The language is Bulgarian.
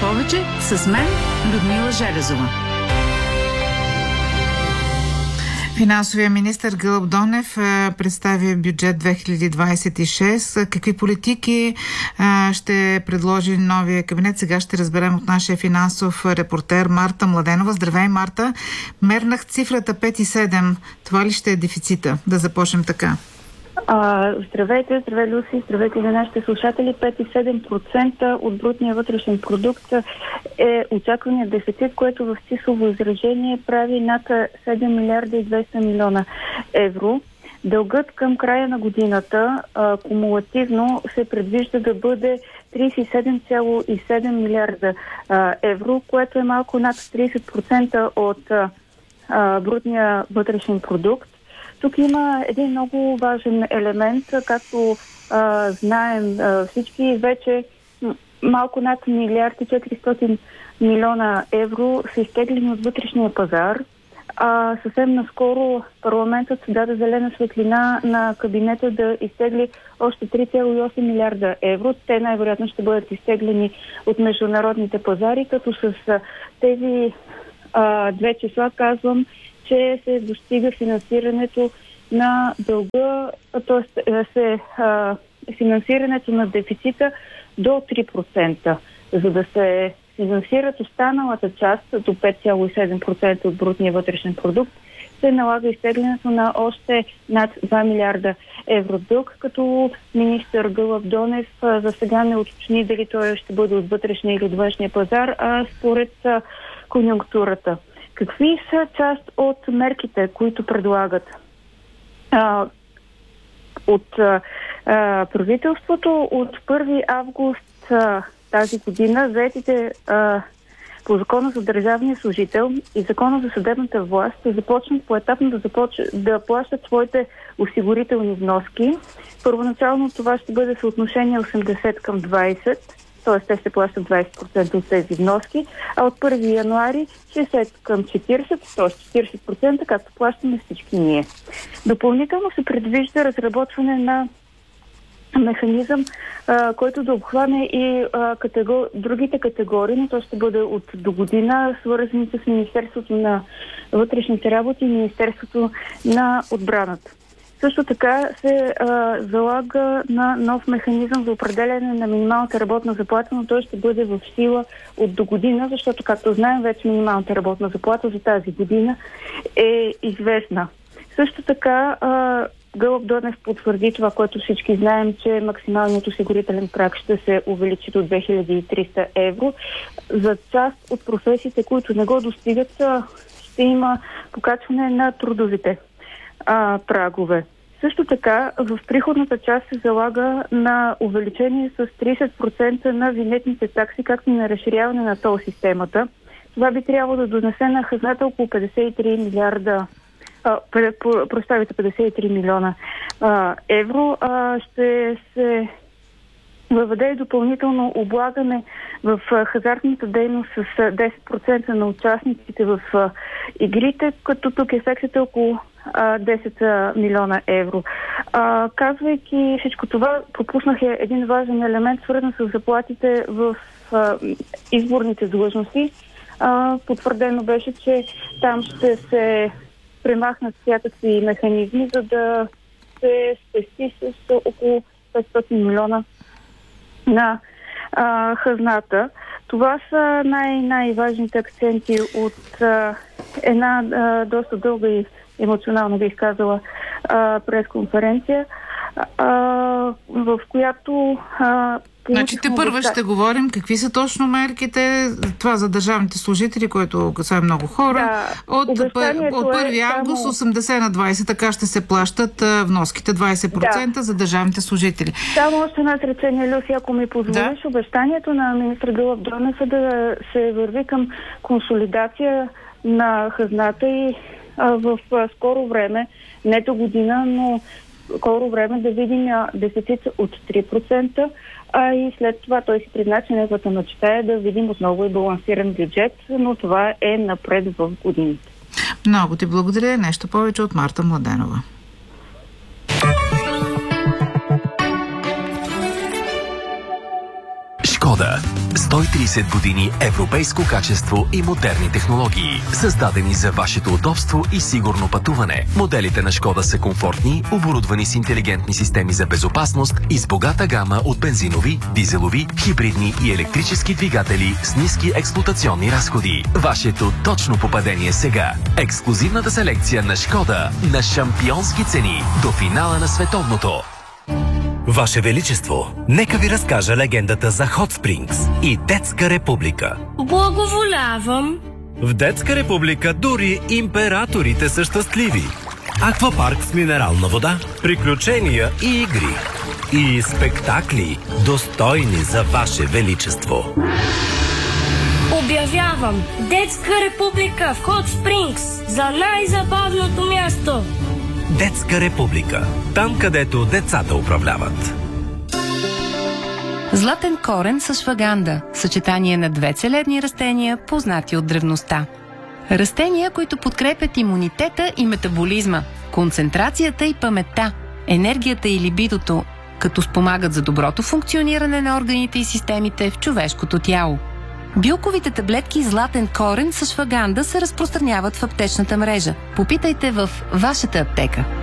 повече с мен, Людмила Железова. Финансовия министър Гълъб Донев представи бюджет 2026. Какви политики ще предложи новия кабинет? Сега ще разберем от нашия финансов репортер Марта Младенова. Здравей, Марта. Мернах цифрата 5,7. Това ли ще е дефицита? Да започнем така. Здравейте, Люси, здравейте на нашите слушатели. 5,7% от брутния вътрешен продукт е очаквания дефицит, което в числово изражение прави над 7 милиарда и 200 милиона евро. Дългът към края на годината кумулативно се предвижда да бъде 37,7 милиарда евро, което е малко над 30% от брутния вътрешен продукт. Тук има един много важен елемент, както знаем всички, вече малко над 1 милиард и 400 милиона евро са изтеглени от вътрешния пазар. Съвсем наскоро парламентът даде зелена светлина на кабинета да изтегли още 3,8 милиарда евро. Те най-вероятно ще бъдат изтеглени от международните пазари, като с тези две числа казвам, че се достига финансирането на дълга, т.е. финансирането на дефицита до 3%. За да се финансират останалата част до 5,7% от брутния вътрешен продукт, се налага изтеглянето на още над 2 милиарда евро дълг, като министър Гълъб Донев за сега не уточни дали той ще бъде от вътрешния или от външния пазар, а според конюнктурата. Какви са част от мерките, които предлагат от правителството? От 1 август тази година заетите по Закона за държавния служител и Закона за съдебната власт ще започнат поетапно да плащат своите осигурителни вноски. Първоначално това ще бъде съотношение 80 към 20, т.е. те ще плащат 20% от тези вноски, а от 1 януари 60 към 40, т.е. 40%, както плащаме всички ние. Допълнително се предвижда разработване на механизъм, който да обхване и другите категории, но то ще бъде от до година, свързани с Министерството на вътрешните работи и Министерството на отбраната. Също така се залага на нов механизъм за определяне на минималната работна заплата, но той ще бъде в сила от до година, защото, както знаем, вече минималната работна заплата за тази година е известна. Също така Гълъб Донев потвърди това, което всички знаем, че максималният осигурителен праг ще се увеличи до 2300 евро. За част от професиите, които не го достигат, ще има покачване на трудовите прагове. Също така в приходната част се залага на увеличение с 30% на винетните такси, както и на разширяване на тол системата. Това би трябвало да донесе на хазната около 53 милиарда 53 милиона евро. Ще се въведе и допълнително облагане в хазартната дейност с 10% на участниците в игрите, като тук ефектът е около 10 милиона евро. Казвайки всичко това, пропуснах един важен елемент, свързан с заплатите в изборните длъжности. Потвърдено беше, че там ще се премахнат всякакви механизми, за да се спести с около 500 милиона на хазната. Това са най-важните акценти от една доста дълга и емоционално бих казала пресконференция, в която Значи първо ще говорим какви са точно мерките, това за държавните служители, което касае много хора. От 1 август 80 на 20, така ще се плащат вноските, 20% за държавните служители. Само още едно изречение, Люси, ако ми позволиш. Обещанието на министър Гълъб Донев е да се върви към консолидация на хазната и в скоро време, не до година, но скоро време да видим дефицит от 3%, а и след това той си призна, че неговата мечта е да видим отново и балансиран бюджет, но това е напред в годините. Много ти благодаря. Нещо повече от Марта Младенова. Шкода. 130 години европейско качество и модерни технологии, създадени за вашето удобство и сигурно пътуване. Моделите на Шкода са комфортни, оборудвани с интелигентни системи за безопасност и с богата гама от бензинови, дизелови, хибридни и електрически двигатели с ниски експлоатационни разходи. Вашето точно попадение сега. Ексклузивната селекция на Шкода на шампионски цени до финала на световното. Ваше Величество, нека ви разкажа легендата за Hot Springs и Детска република. Благоволявам. В Детска република дори императорите са щастливи. Аквапарк с минерална вода, приключения и игри. И спектакли, достойни за Ваше Величество. Обявявам Детска република в Hot Springs за най-забавното място. Детска република. Там, където децата управляват. Златен корен с шваганда. Съчетание на две целебни растения, познати от древността. Растения, които подкрепят имунитета и метаболизма, концентрацията и паметта, енергията и либидото, като спомагат за доброто функциониране на органите и системите в човешкото тяло. Билковите таблетки Златен корен с шваганда се разпространяват в аптечната мрежа. Попитайте в вашата аптека.